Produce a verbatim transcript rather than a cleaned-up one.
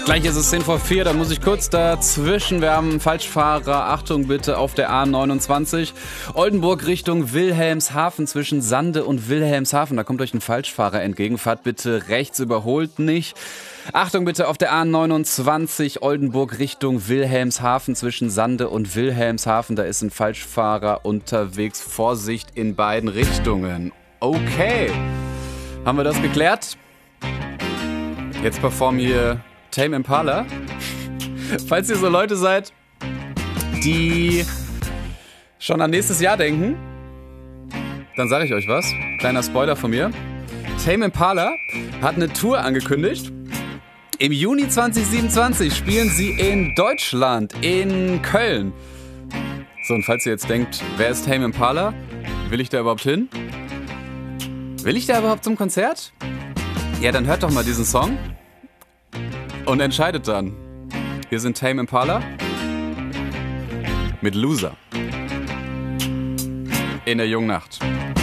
Gleich ist es zehn vor vier, da muss ich kurz dazwischen. Wir haben einen Falschfahrer, Achtung bitte, auf der A neunundzwanzig. Oldenburg Richtung Wilhelmshaven, zwischen Sande und Wilhelmshaven. Da kommt euch ein Falschfahrer entgegen. Fahrt bitte rechts, überholt nicht. Achtung bitte auf der A neunundzwanzig, Oldenburg Richtung Wilhelmshaven, zwischen Sande und Wilhelmshaven. Da ist ein Falschfahrer unterwegs. Vorsicht in beiden Richtungen. Okay, haben wir das geklärt? Jetzt performen hier Tame Impala. Falls ihr so Leute seid, die schon an nächstes Jahr denken, dann sage ich euch was. Kleiner Spoiler von mir. Tame Impala hat eine Tour angekündigt. Im Juni zwanzig siebenundzwanzig spielen sie in Deutschland, in Köln. So, und falls ihr jetzt denkt, wer ist Tame Impala? Will ich da überhaupt hin? Will ich da überhaupt zum Konzert? Ja, dann hört doch mal diesen Song und entscheidet dann. Hier sind Tame Impala mit Loser in der jungen Nacht.